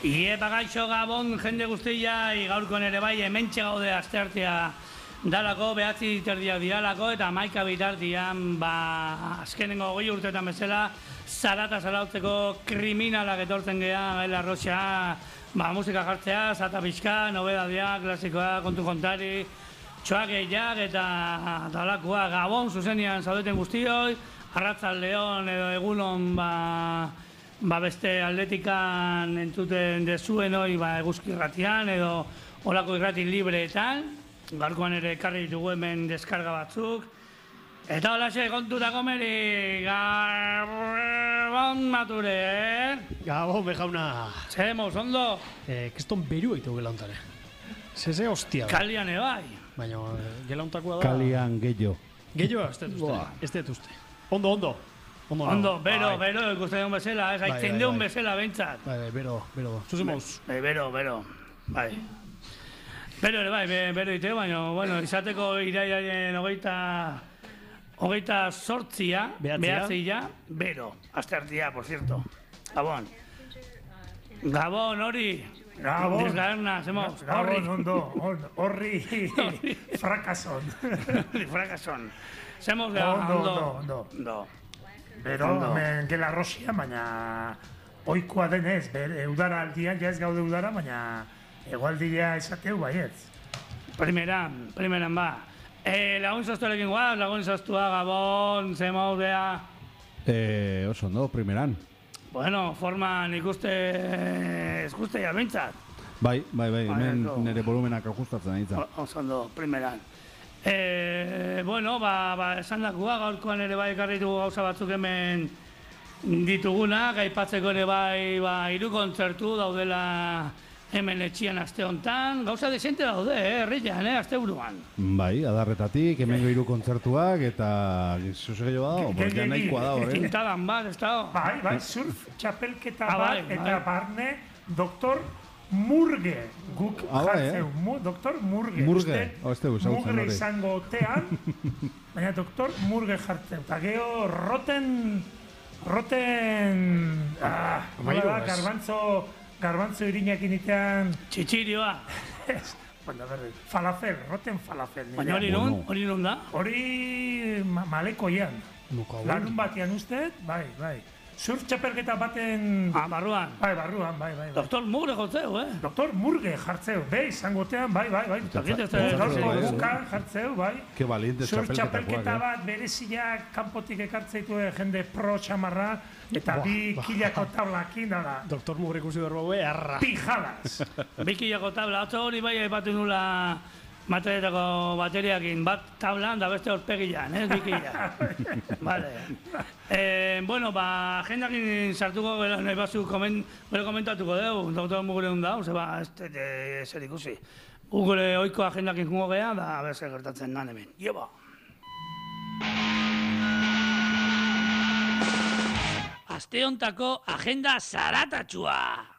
Iepa gaixo Gabon jende guztia, gaurko nere bai hementxe gaude asteartea dalako, 9:30 diralako eta 11 bitartian, azkenengo 20 urteetan bezala, zarata zarautzeko kriminalak etortzen geha, gaila arroxa, musika jartzea, zata pixka, nobedadea, klasikoa, kontu kontari, txoakeiak eta dalakoa Gabon zuzenian zaudeten guztioi, arratzaldeon edo egunon beste atletikan entzuten dezuen hoi eguzki irratian edo olako irrati libreetan. Gaurkoan ere ekarri ditugu hemen deskarga batzuk. Eta holaxe kontutako meri, Gabon mature, Gabon, bejauna. Zemos, ondo? Keston beru eitu gelauntare. Zeze hostia. Kalian ebai. Baina gelauntakoa da... Kalian gehiago. Gehiago, ez dut uste. Ondo. Ondo, bero, ikusten duen bezala, gaitzen duen bezala bentsat. Bai, bero. Zuzen mauz. Bero. Bai. Bero ere bai, bero ite, baina, izateko irailaren hogeita sortzia, behatzia, bero. Asteartia, por cierto. Gabon. Gabon, hori. Gabon. Desgaerna, zemos. Gabon, ondo. Horri frakason. Frakason. Zemos, ondo. Bero, hemen gela rosia, baina oikoa denez, udara aldian, ja ez gaude udara, baina egualdia esateu baietz. Primeran ba. Lagun zaztuarekin guaz, lagun zaztua, Gabon, ze maudea. Oso ondo, primeran. Bueno, forman ikuste ja bintzat. Bai, hemen nire volumenak ajustatzen ditzen. Oso ondo, primeran. Bueno, esan dakua, gaurkoan ere bai ekarritu gauza batzuk hemen ditugunak, aipatzeko ere bai 3 kontzertu daudela hemen etxian aste hontan, gauza desente daude, herrian, aste buruan. Bai, adarretatik, hemen 3 kontzertuak eta zuzegeio dago, ja nahikoa dago, Tintadan bat, ez dago? Bai, surf txapelketa bat eta barne Dr. Murge, guk jartzeu, Dr. Murge. Murge Mugre izango otean, baina Dr. Murge jartzeu. Eta geho, garbantzo irinak initean... Txitxirioa. Falafel, roten falafel. Baina hori nun da? Hori malekoian. Larun batian uste, bai. Surf txapelketa baten... Barruan? Bai, barruan. Dr. Murge jartzeu, Dr. Murge jartzeu, izangotean, bai. Gaurko bukan jartzeu, bai. Ke valiente surf txapelketa bat bereziak kanpotik ekartzeitu jende pro txamarra, eta 2 kilako tablakin, da. Dr. Murge ikusi berbo beharra. Pijadas. 2 kilako tabla, atzo hori bai aipatu nula materietako bateriakin, bat tablan da beste horpegilan, 2 kila. Vale. Bueno, agendakin sartuko nahi batzu komentatuko dugu, Dr. Mugre da, ez zer ikusi. Gure oiko agendakin jungo geha, da zer gertatzen nan hemen. Jeba! Aste hontako agenda zaratatxua!